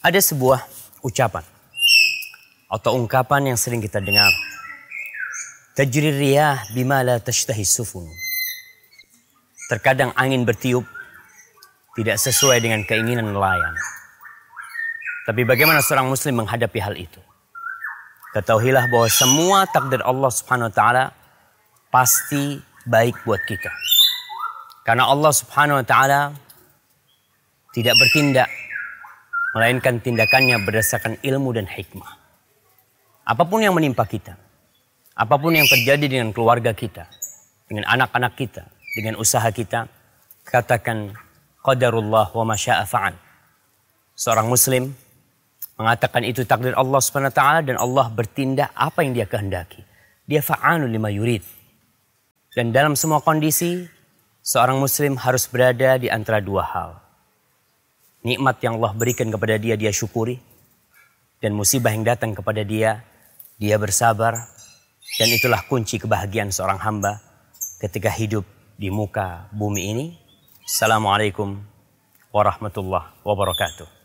Ada sebuah ucapan atau ungkapan yang sering kita dengar. Tajri riyah bima la tashtahi sufun. Terkadang angin bertiup tidak sesuai dengan keinginan nelayan. Tapi bagaimana seorang muslim menghadapi hal itu? Ketahuilah bahwa semua takdir Allah Subhanahu wa taala pasti baik buat kita. Karena Allah Subhanahu wa taala tidak bertindak melainkan tindakannya berdasarkan ilmu dan hikmah. Apapun yang menimpa kita, apapun yang terjadi dengan keluarga kita, dengan anak-anak kita, dengan usaha kita, katakan qadarullah wa ma syaa fa'al. Seorang muslim mengatakan itu takdir Allah Subhanahu wa taala dan Allah bertindak apa yang Dia kehendaki. Dia fa'alun lima yurid. Dan dalam semua kondisi, seorang muslim harus berada di antara dua hal. Nikmat yang Allah berikan kepada dia, dia syukuri. Dan musibah yang datang kepada dia, dia bersabar. Dan itulah kunci kebahagiaan seorang hamba ketika hidup di muka bumi ini. Assalamualaikum warahmatullahi wabarakatuh.